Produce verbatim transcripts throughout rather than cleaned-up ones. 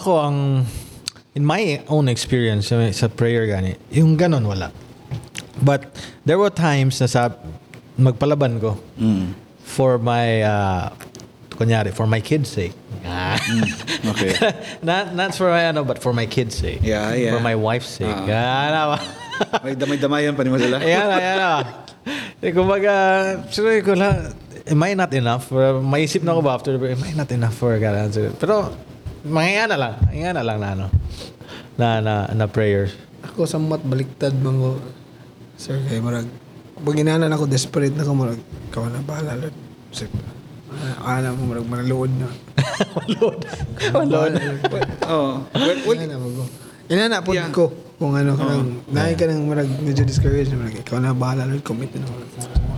Ako ang in my own experience sa, sa prayer gani, yung ganon wala. But there were times na sa magpalaban ko Mm. for my uh, kunyari for my kids' sake. Ah. Okay. not not for my ano but for my kids' sake. Yeah, yeah. For my wife's sake. Ah. Ah. May damay-damayan pa ni mo sila. Ayan na, ayan na. Eh, kumbaga, sorry ko lang, am I not enough? Uh, maisip na ko ba after, am I not enough for God answer? Pero, mga na lang, mga na lang na ano, na, na, na prayers. Ako somewhat baliktad man ko. Sir, kay marag. Pag inanan ako, desperate na ko, marag, ikaw na bahala, Lord. Sir, ana mo, marag, manaluod na. Malood. Malood. Oh. Well, well, Inana mo ko. Inana po Yeah. ko. Kung ano, karang, nahin ka nang marag, medyo discouraged, marag, ikaw na bahala, Lord, commit na ako.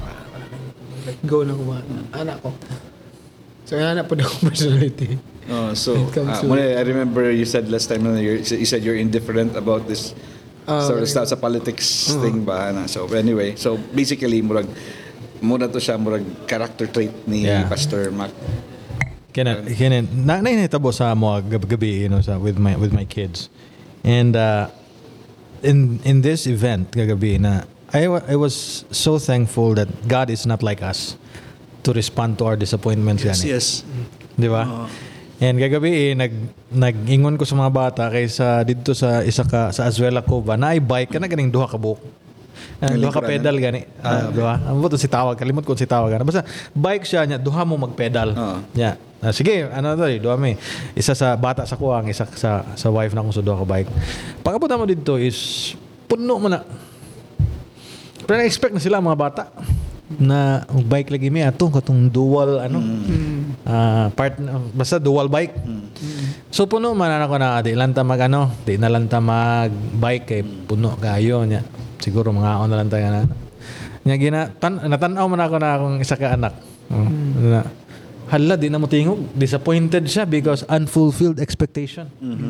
Let go na ko, mga anak ko. So, inana po na ako personality. oh, so, It comes uh, to- muna, I remember you said last time na you're, you said you're indifferent about this Ah, sort of okay. stuff sa politics thing ba na. So anyway, so basically murag muna to siya murag character trait ni Yeah. Pastor Mac. Kaya kaya na nainitabo sa mo gabi you know sa with my with my kids. And uh, in in this event kagabi na I wa- I was so thankful that God is not like us to respond to our disappointments gani. yes. Di ba? Oo. And kagabi eh, nag nag-ingon ko sa mga bata kaysa dito sa isa ka sa Azuela Cova na i-bike ka na ganing duha ka buok. Uh, duha ka lingkuranan? pedal gani. Uh, di ba? Ang buto si tawag kalimot ko si tawag gani. Basta bike siya nya duha mo magpedal. Oo. Nya. Ah, sige, ano to, eh, duha mi. Isa sa bata sa kuwang, isa sa sa wife na ko sa duha ka bike. Pagabot mo dito is puno mo na. Pero na-expect na sila mga bata na bike lagi mi ato katong dual ano ah, part basta dual bike. So puno man ako na di lang ta mag ano, di na lang ta mag bike kay puno kayo nya. Siguro mga on na lang ta nga. Nya gina tan natanaw man ako na akong isa ka anak. Oh, na, hala di na mo tingog, disappointed siya because unfulfilled expectation.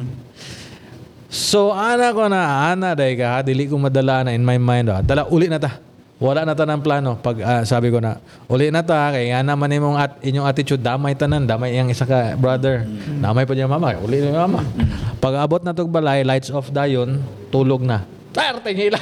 So ana ko na ana day ka dili ko madala na in my mind ah. Dala uli na ta. Wala na ta ng plano pag ah, sabi ko na uli na ta kay nga naman imong at inyong attitude damay tanan damay iyang isa ka brother. Damay pa niya mama uli ni mama. Pag abot na tog balay lights off dayon tulog na. Tarte hila.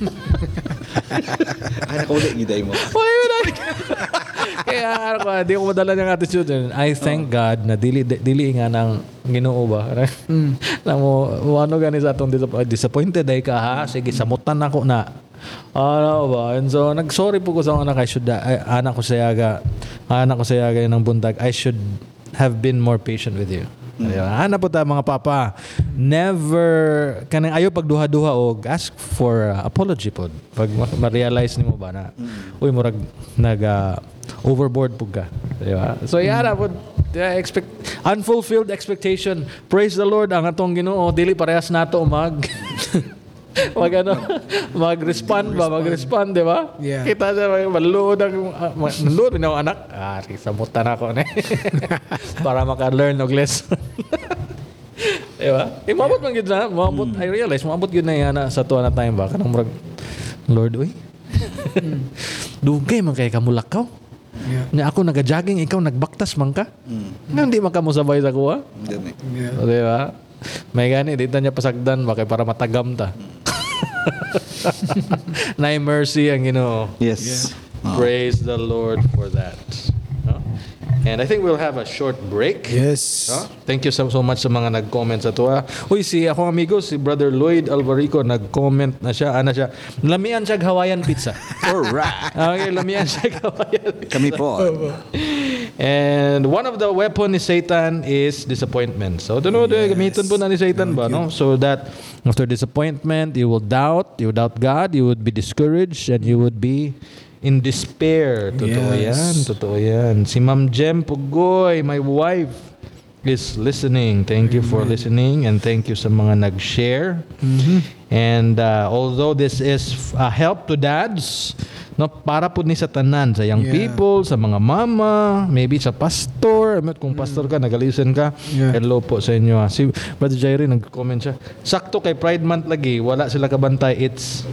Ay nakaulit giday mo. Wala yun na. Kaya ano ko, di ko madala ng attitude. I thank God na dili dili nga ng Ginoo ba. Na mo ano gani sa atong disap- disappointed ay ka ha. Sige samutan ako na. Ano ba? And so nag-sorry po ko sa anak I should ay, anak ko sa yaga. Anak ko sa yaga ng buntag. I should have been more patient with you. Ayun. Ana po ta mga papa. Never kanang ayo pag duha-duha og ask for uh, apology pod. Pag ma- ma-realize nimo ba na uy murag nag uh, overboard pug ka. Di ba? So yara pod uh, expect unfulfilled expectation. Praise the Lord ang atong Ginoo dili parehas nato mag mag ano, mag-respond ba, mag-respond, di ba? Yeah. Kita sa mga maluod ang, uh, maluod ang anak. Ah, samutan ako na. Para maka-learn og lesson. di ba? Eh, maabot man yun na. Maabot, I realize, maabot yun na yan na sa tuwa na time ba? Kanang murag, Lord, uy. Dugay man kay kamulakaw. Yeah. Nga ako nag-jogging, ikaw nagbaktas man ka. Nga hindi man ka mo sabay sa kuha. Diyan eh. Yeah. O, di ba? May gani, dito niya pasagdan ba kay para matagam ta. Na mercy ang Ginoo. Yes. Praise the Lord for that. No? And I think we'll have a short break. Yes. No? Thank you so, so much sa mga nag-comment sa tuwa. Uy, si akong amigo, si Brother Lloyd Alvarico, nag-comment na siya. Ano siya? Lamian siya Hawaiian pizza. Alright. Okay, lamian siya Hawaiian pizza. Kami po. And one of the weapon ni Satan is disappointment. So, ito no, yes. Gamitin po na ni Satan ba, no? So that after disappointment, you will doubt, you will doubt God, you would be discouraged, and you would be in despair. Totoo Yes. yan, totoo yan. Si Ma'am Jem Pugoy, my wife, is listening. Thank you for listening, and thank you sa mga nag-share. And uh, although this is a help to dads, no, para po ni sa tanan, sa young Yeah. people, sa mga mama, maybe sa pastor. Kung pastor ka, nag-listen ka, Yeah. hello po sa inyo. ah. Si Brother Jairi, nag-comment siya. Sakto kay Pride Month lagi, wala sila kabantay. It's...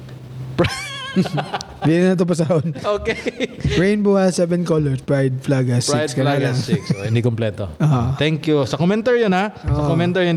Hindi na ito pasahon. okay. Rainbow has seven colors. Pride flag has Pride six. flag Kaya has lang. six. So, hindi kompleto. Ah. Thank you. Sa commenter yun ha. Sa Ah. commenter yun.